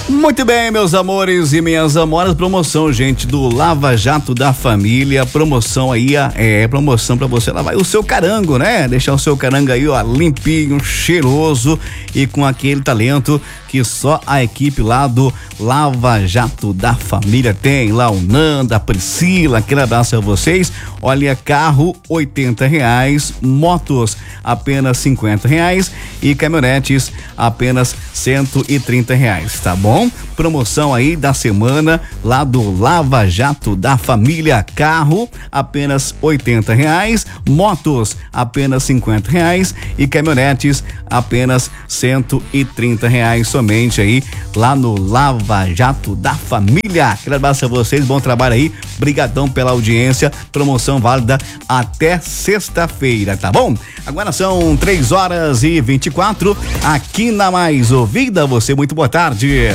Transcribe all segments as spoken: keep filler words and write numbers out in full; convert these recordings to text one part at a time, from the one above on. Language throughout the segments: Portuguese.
Muito bem, meus amores e minhas amoras, promoção, gente, do Lava Jato da Família, promoção aí, é, promoção pra você lavar o seu carango, né? Deixar o seu carango aí, ó, limpinho, cheiroso e com aquele talento que só a equipe lá do Lava Jato da Família tem. Lá o Nanda, a Priscila, aquele abraço a vocês. Olha, carro oitenta reais, motos apenas cinquenta reais e caminhonetes apenas cento e trinta reais, tá bom? Promoção aí da semana lá do Lava Jato da Família, carro apenas oitenta reais, motos apenas cinquenta reais e caminhonetes apenas cento e trinta reais somente aí lá no Lava Jato da Família. Aquele abraço a vocês, bom trabalho aí, brigadão pela audiência, promoção válida até sexta-feira, tá bom? Agora são três horas e vinte e quatro aqui na Mais Ouvida. Você, muito boa tarde.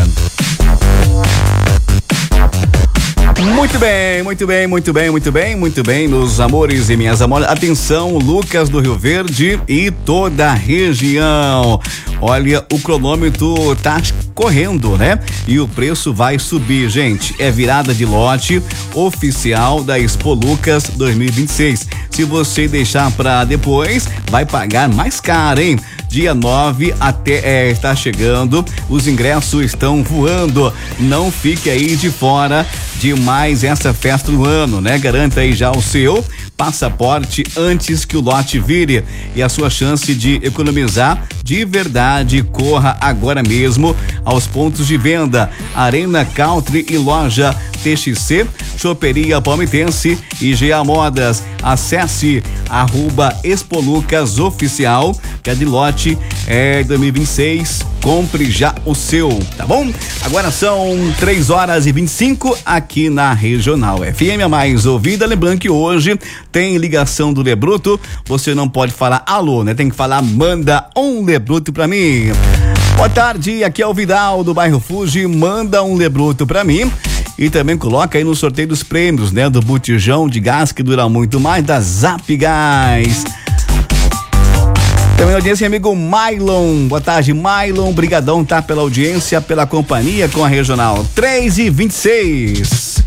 Muito bem, muito bem, muito bem, muito bem, muito bem, meus amores e minhas amoras. Atenção, Lucas do Rio Verde e toda a região. Olha, o cronômetro tá correndo, né? E o preço vai subir, gente. É virada de lote oficial da Expo Lucas dois mil e vinte e seis. Se você deixar pra depois, vai pagar mais caro, hein? Dia nove até é, está chegando, os ingressos estão voando. Não fique aí de fora de mais essa festa do ano, né? Garanta aí já o seu passaporte antes que o lote vire e a sua chance de economizar de verdade. Corra agora mesmo aos pontos de venda Arena Country e loja T X C, Choperia Palmitense e G A Modas. Acesse arroba Expo Lucas Oficial, que é de lote é dois mil e vinte e seis. Compre já o seu, tá bom? Agora são três horas e vinte e cinco aqui na Regional F M, a mais ouvida. Lembrando que hoje tem ligação do Lebruto. Você não pode falar alô, né? Tem que falar manda um Lebruto pra mim. Boa tarde, aqui é o Vidal do bairro Fuji. Manda um Lebruto pra mim. E também coloca aí no sorteio dos prêmios, né? Do botijão de gás que dura muito mais, da Zap Gás. Também a audiência, amigo Mylon. Boa tarde, Mylon. Brigadão, tá? Pela audiência, pela companhia com a Regional. três e vinte e seis.